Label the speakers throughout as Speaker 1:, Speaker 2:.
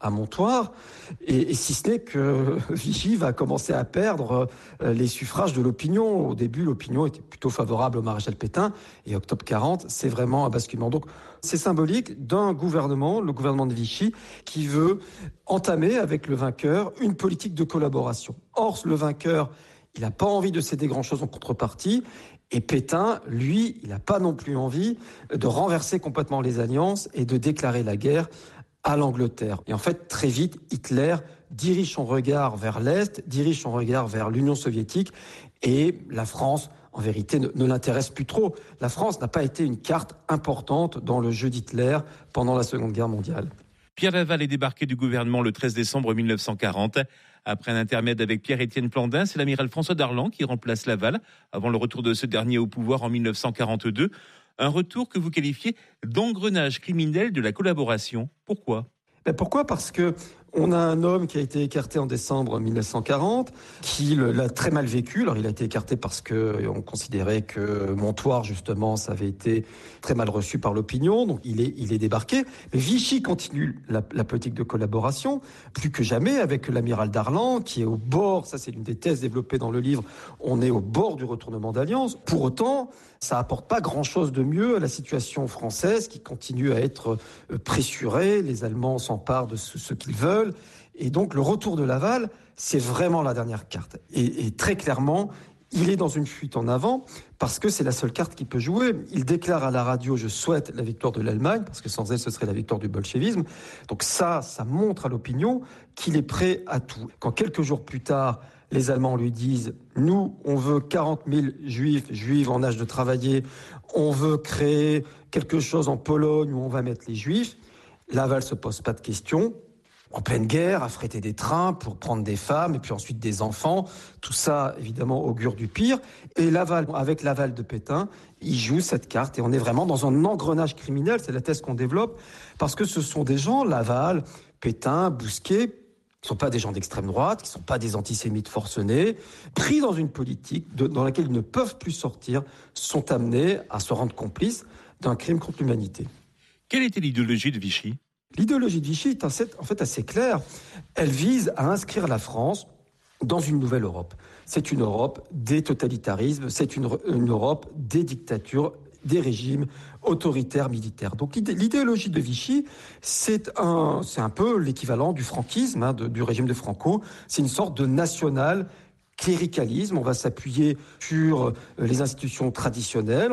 Speaker 1: à Montoire, et si ce n'est que Vichy va commencer à perdre les suffrages de l'opinion. Au début, l'opinion était plutôt favorable au maréchal Pétain, et octobre 40, c'est vraiment un basculement. Donc c'est symbolique d'un gouvernement, le gouvernement de Vichy, qui veut entamer avec le vainqueur une politique de collaboration. Or, le vainqueur, il n'a pas envie de céder grand-chose en contrepartie. Et Pétain, lui, il n'a pas non plus envie de renverser complètement les alliances et de déclarer la guerre à l'Angleterre. Et en fait, très vite, Hitler dirige son regard vers l'Est, dirige son regard vers l'Union soviétique, et la France, en vérité, ne l'intéresse plus trop. La France n'a pas été une carte importante dans le jeu d'Hitler pendant la Seconde Guerre mondiale.
Speaker 2: Pierre Laval est débarqué du gouvernement le 13 décembre 1940. Après un intermède avec Pierre-Étienne Plandin, c'est l'amiral François Darlan qui remplace Laval avant le retour de ce dernier au pouvoir en 1942. Un retour que vous qualifiez d'engrenage criminel de la collaboration. Pourquoi ?
Speaker 1: Pourquoi ? Parce que on a un homme qui a été écarté en décembre 1940, qui l'a très mal vécu. Alors il a été écarté parce qu'on considérait que Montoire, justement, ça avait été très mal reçu par l'opinion. Donc il est débarqué. Mais Vichy continue la politique de collaboration, plus que jamais, avec l'amiral Darlan, qui est au bord, ça c'est l'une des thèses développées dans le livre, on est au bord du retournement d'alliance. Pour autant, ça apporte pas grand-chose de mieux à la situation française qui continue à être pressurée. Les Allemands s'emparent de ce qu'ils veulent. Et donc le retour de Laval, c'est vraiment la dernière carte. Et très clairement, il est dans une fuite en avant parce que c'est la seule carte qu'il peut jouer. Il déclare à la radio « Je souhaite la victoire de l'Allemagne » parce que sans elle, ce serait la victoire du bolchevisme. Donc ça montre à l'opinion qu'il est prêt à tout. Quand quelques jours plus tard, les Allemands lui disent « Nous, on veut 40 000 juifs en âge de travailler. On veut créer quelque chose en Pologne où on va mettre les juifs. » Laval se pose pas de questions. En pleine guerre, affréter des trains pour prendre des femmes et puis ensuite des enfants. Tout ça, évidemment, augure du pire. Et Laval, avec l'aval de Pétain, il joue cette carte et on est vraiment dans un engrenage criminel. C'est la thèse qu'on développe parce que ce sont des gens, Laval, Pétain, Bousquet, qui ne sont pas des gens d'extrême droite, qui ne sont pas des antisémites forcenés, pris dans une politique dans laquelle ils ne peuvent plus sortir, sont amenés à se rendre complices d'un crime contre l'humanité.
Speaker 2: Quelle était l'idéologie de Vichy ?
Speaker 1: L'idéologie de Vichy est en fait assez claire. Elle vise à inscrire la France dans une nouvelle Europe. C'est une Europe des totalitarismes, c'est une Europe des dictatures, des régimes autoritaires militaires. Donc l'idéologie de Vichy, c'est un peu l'équivalent du franquisme, du régime de Franco. C'est une sorte de national cléricalisme, on va s'appuyer sur les institutions traditionnelles, on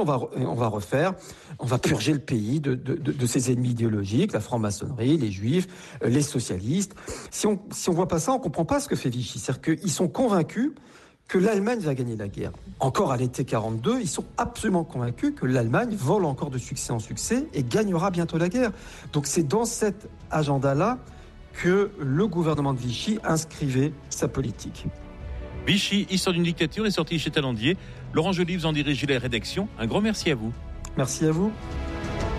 Speaker 1: va purger le pays de ses ennemis idéologiques, la franc-maçonnerie, les juifs, les socialistes. Si on voit pas ça, on comprend pas ce que fait Vichy. C'est-à-dire qu'ils sont convaincus que l'Allemagne va gagner la guerre. Encore à l'été 42, ils sont absolument convaincus que l'Allemagne vole encore de succès en succès et gagnera bientôt la guerre. Donc c'est dans cet agenda-là que le gouvernement de Vichy inscrivait sa politique.
Speaker 2: Vichy, Histoire d'une dictature est sorti chez Talandier. Laurent Joly, vous en dirigez la rédaction. Un grand merci à vous.
Speaker 1: Merci à vous.